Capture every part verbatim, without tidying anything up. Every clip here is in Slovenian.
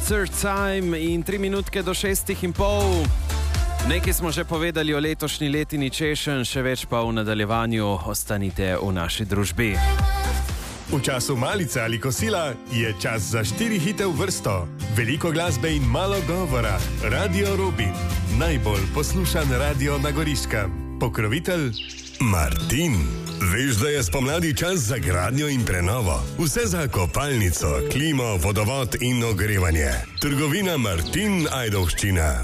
Third Time in tri minutke do šestih in pol. Nekaj smo že povedali o letošnji letini češenj, še več pa v nadaljevanju. Ostanite v naši družbi. V času malice ali kosila je čas za štiri hite v vrsto. Veliko glasbe in malo govora. Radio Robin. Najbolj poslušan radio na Goriškem. Pokrovitelj Martin. Veš, da je spomladi čas za gradnjo in prenovo. Vse za kopalnico, klimo, vodovod in ogrevanje. Trgovina Martin Ajdovščina.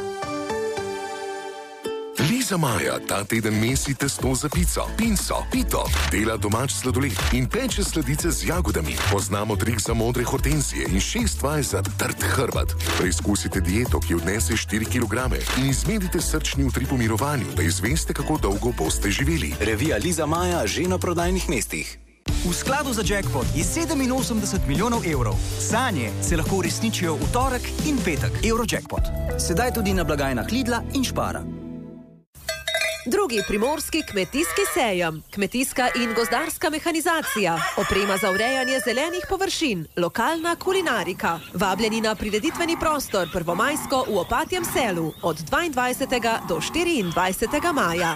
Liza Maja ta teden mesi testo za pico, pinso, pito, dela domač sladoled in peče sladice z jagodami. Poznamo trik za modre hortenzije in šest vaj za trd hrbet. Preizkusite dieto, ki odnese štiri kilograme in izmedite srčni utrip v mirovanju, da izveste, kako dolgo boste živeli. Revija Liza Maja že na prodajnih mestih. V skladu za jackpot je sedeminosemdeset milijonov evrov. Sanje se lahko uresničijo v torek in petek. Eurojackpot. Sedaj tudi na blagajnah Lidla in Špara. Drugi primorski kmetijski sejem, kmetijska in gozdarska mehanizacija, oprema za urejanje zelenih površin, lokalna kulinarika. Vabljeni na prireditveni prostor Prvomajsko v Opatjem selu od dvaindvajsetega do štiriindvajsetega maja.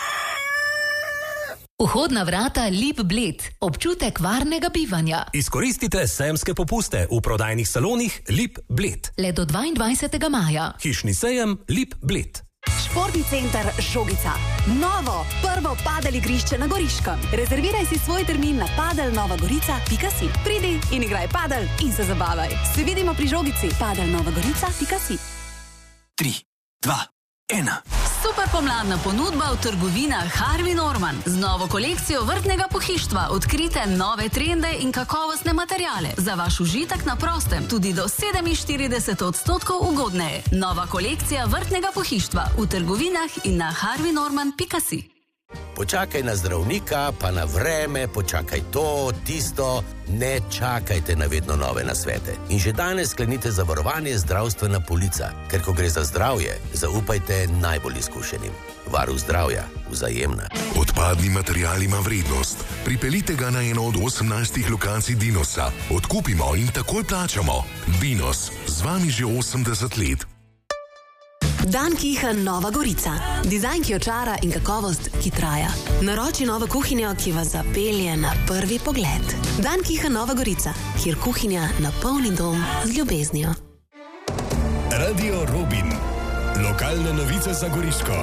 Vhodna vrata Lip Bled. Občutek varnega bivanja. Izkoristite sejemske popuste v prodajnih salonih Lip Bled. Le do dvaindvajsetega maja. Hišni sejem Lip Bled. Športni center Žogica. Novo, prvo padel igrišče na Goriškem. Rezerviraj si svoj termin na padelnovagorica pika si. Pridi in igraj padel in se zabavaj. Se vidimo pri Žogici. padelnovagorica pika si. Tri, dva, ena. Super pomladna ponudba v trgovinah Harvey Norman. Z novo kolekcijo vrtnega pohištva odkrite nove trende in kakovostne materiale. Za vaš užitek na prostem tudi do sedeminštirideset odstotkov ugodneje. Nova kolekcija vrtnega pohištva v trgovinah in na harvey norman pika si. Počakaj na zdravnika, pa na vreme, počakaj to, tisto, ne čakajte na vedno nove nasvete. In že danes sklenite zavarovanje zdravstvena polica, ker ko gre za zdravje, zaupajte najbolj izkušenim. Varuh zdravja, Vzajemna. Odpadni material ima vrednost. Pripeljite ga na eno od osemnajstih lokacij Dinosa. Odkupimo in takoj plačamo. Dinos, z vami že osemdeset let. Dan Kiha Nova Gorica. Dizajn, ki očara in kakovost, ki traja. Naroči novo kuhinjo, ki vas zapelje na prvi pogled. Dan Kiha Nova Gorica, kjer kuhinja napolni dom z ljubeznijo. Radio Robin. Lokalne novice za Goriško.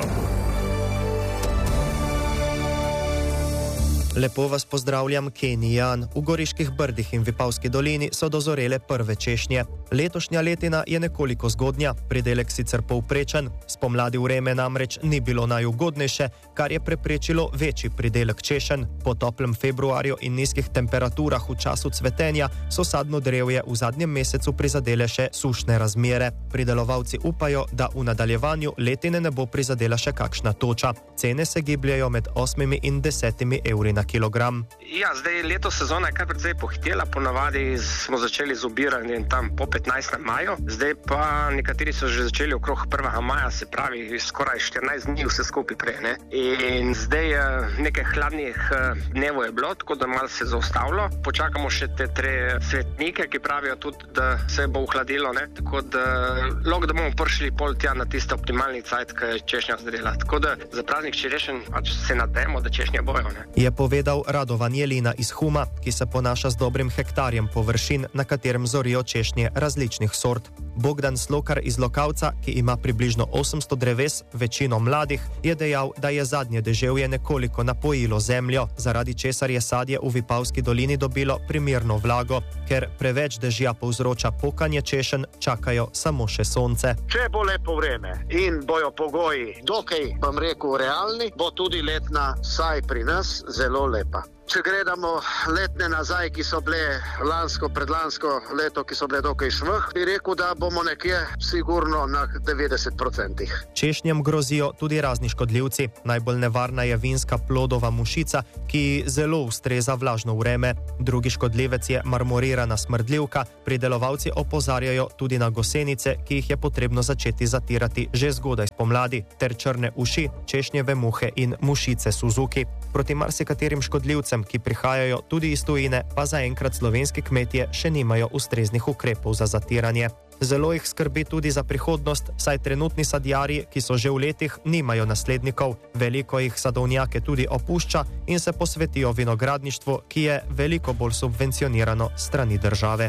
Lepo vas pozdravljam, Kenijan. V Goriških brdih in Vipavski dolini so dozorele prve češnje. Letošnja letina je nekoliko zgodnja, pridelek sicer povprečen, spomladi vreme namreč ni bilo najugodnejše, kar je preprečilo večji pridelek češenj. Po toplem februarju in nizkih temperaturah v času cvetenja so sadno drevje v zadnjem mesecu prizadele še sušne razmere. Pridelovalci upajo, da v nadaljevanju letine ne bo prizadela še kakšna toča. Cene se gibljajo med osmimi in desetimi evri na kilogram. Ja, zdaj leto sezona je kar precej pohitela, ponavadi smo začeli z obiranjem tam po petnajstem maju, zdaj pa nekateri so že začeli okrog prvega maja, se pravi skoraj štirinajst dni vse skupaj prej, ne. In zdaj nekaj hladnih dnevov je bilo, tako da malo se zaustavilo. Počakamo še te tre svetnike, ki pravijo tudi, da se bo ohladilo, ne. Tako da lahko da bomo prišli pol tja na tiste optimalni cajt, ki je češnja zrela. Tako da za praznik čerešenj pač se nadejamo, da češnje bojo, ne. Je povedal Radovan Jelina iz Huma, ki se ponaša z dobrim hektarjem površin, na katerem zorijo češnje različnih sort. Bogdan Slokar iz Lokavca, ki ima približno osemsto dreves, večino mladih, je dejal, da je zadnje deževje nekoliko napojilo zemljo, zaradi česar je sadje v Vipavski dolini dobilo primerno vlago. Ker preveč dežja povzroča pokanje češenj, čakajo samo še sonce. Če bo lepo vreme in bojo pogoji dokaj, bom rekel, realni, bo tudi letna saj pri nas zelo lepa. Če gledamo letne nazaj, ki so bile lansko, predlansko leto, ki so bile dokaj švh, bi rekel, da bomo nekje sigurno na devetdeset procentih. Češnjem grozijo tudi razni škodljivci. Najbolj nevarna je vinska plodova mušica, ki zelo ustreza vlažno vreme. Drugi škodljivec je marmorirana smrdljivka. Pridelovalci opozarjajo tudi na gosenice, ki jih je potrebno začeti zatirati že zgodaj spomladi, ter črne uši, češnjeve muhe in mušice Suzuki. Proti marsikaterim škodljivcem, ki prihajajo tudi iz tujine, pa zaenkrat slovenski kmetje še nimajo ustreznih ukrepov za zatiranje. Zelo jih skrbi tudi za prihodnost, saj trenutni sadjarji, ki so že v letih, nimajo naslednikov. Veliko jih sadovnjake tudi opušča in se posvetijo vinogradništvu, ki je veliko bolj subvencionirano strani države.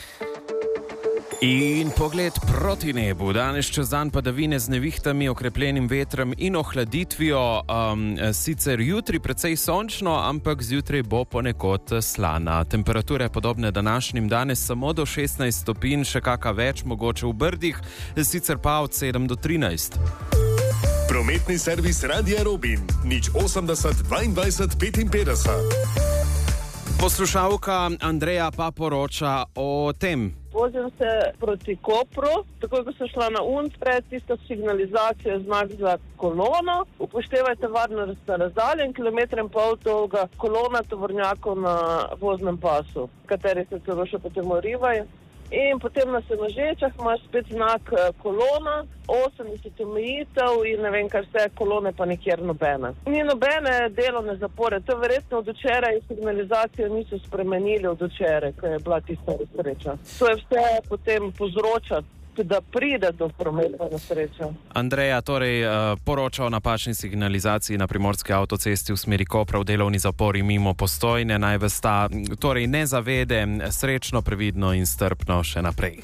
In pogled proti nebu. Danes čez dan padavine z nevihtami, okrepljenim vetrom in ohladitvijo. Um, sicer jutri precej sončno, ampak zjutraj bo ponekod slana. Temperature podobne današnjim, danes samo do šestnajst stopinj, še kaka več, mogoče v Brdih, sicer pa od sedem do trinajst. Prometni servis Radia Robin, nič osemdeset dvaindvajset petinpetdeset. Poslušalka Andreja pa poroča o tem. Vozim se proti Kopru, takoj ko sem šla na Unc, pred tisto signalizacijo znak za kolono. Upoštevajte varnostne razdalje in kilometer in pol dolga kolona tovornjakov na voznem pasu, kateri se celo še potem urivajo. In potem na Senožečah imaš spet znak kolona, osemdeset omejitev in ne vem, kar vse, kolone pa nikjer nobene. Ni nobene delovne zapore, to verjetno od včeraj signalizacijo niso spremenili od včeraj, ko je bila tista nesreča. To je vse potem povzroča, da pride do prometne nesreče. Andreja torej poroča o napačni signalizaciji na primorski avtocesti v smeri Kopra v delovni zapori mimo Postojne. Naj vas ta torej ne zavede, srečno, previdno in strpno še naprej.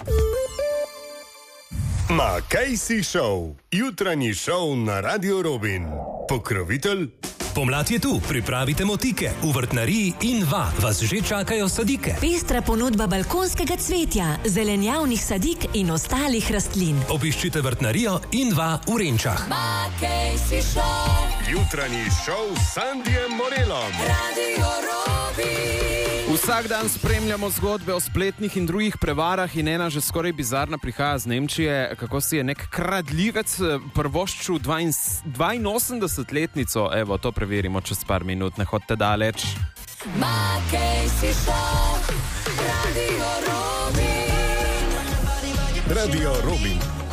Ma kaj si šov? Jutranji šov na Radio Robin. Pokrovitelj? Pomlad je tu, pripravite motike. V vrtnariji in va vas že čakajo sadike. Pestra ponudba balkonskega cvetja, zelenjavnih sadik in ostalih rastlin. Obiščite vrtnarijo in va v Renčah. Ma kaj si šov? Jutranji šov s Sandijem Morelom. Radio Robin. Vsak dan spremljamo zgodbe o spletnih in drugih prevarah in ena že skoraj bizarna prihaja z Nemčije, kako si je nek kradljivec prvoščil dvainosemdesetletnico. Evo, to preverimo čez par minut, ne hodite daleč. Ma kaj si šov? Radio Robin. Radio Robin.